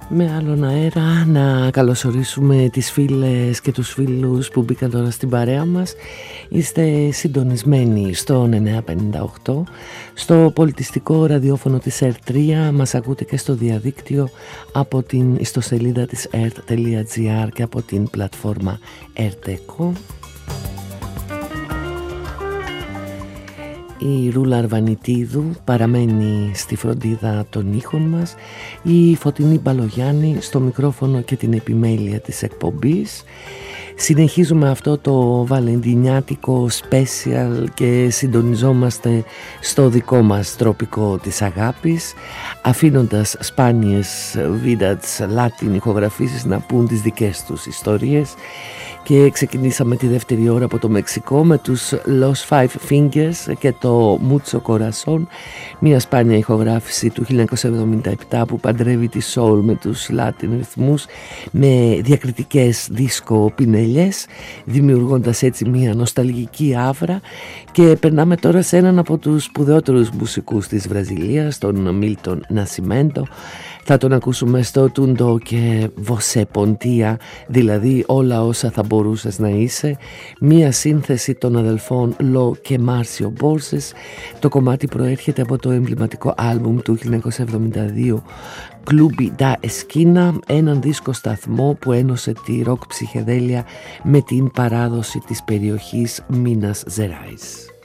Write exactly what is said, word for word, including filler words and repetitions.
Με άλλον αέρα να καλωσορίσουμε τις φίλες και τους φίλους που μπήκαν τώρα στην παρέα μας. Είστε συντονισμένοι στον εννιακόσια πενήντα οκτώ, στο πολιτιστικό ραδιόφωνο της ΕΡΤ τρία. Μας ακούτε και στο διαδίκτυο από την ιστοσελίδα της ερτ τελεία τζι άρ και από την πλατφόρμα Ερτεκό. Η Ρούλα Αρβανιτίδου παραμένει στη φροντίδα των ήχων μας, η Φωτεινή Μπαλογιάννη στο μικρόφωνο και την επιμέλεια της εκπομπής. Συνεχίζουμε αυτό το βαλεντινιάτικο special και συντονιζόμαστε στο δικό μας τροπικό της αγάπης, αφήνοντας σπάνιες vintage Latin ηχογραφήσεις να πούν τις δικές τους ιστορίες. Και ξεκινήσαμε τη δεύτερη ώρα από το Μεξικό με τους Los Five Fingers και το Mucho Corazón, μια σπάνια ηχογράφηση του χίλια εννιακόσια εβδομήντα επτά που παντρεύει τη soul με τους Latin ρυθμούς, με διακριτικές δίσκο πινελιές, δημιουργώντας έτσι μια νοσταλγική άβρα. Και περνάμε τώρα σε έναν από τους σπουδαιότερους μουσικούς της Βραζιλίας, τον Μίλτον Νασιμέντο. Θα τον ακούσουμε στο Τούντο και Você Pontia, δηλαδή όλα όσα θα μπορούσες να είσαι, μία σύνθεση των αδελφών Λο και Μάρσιο Μπόρσες. Το κομμάτι προέρχεται από το εμβληματικό άλμπουμ του χίλια εννιακόσια εβδομήντα δύο Clube da Esquina, έναν δίσκο σταθμό που ένωσε τη ροκ ψυχεδέλεια με την παράδοση της περιοχής Μίνας Ζεράις.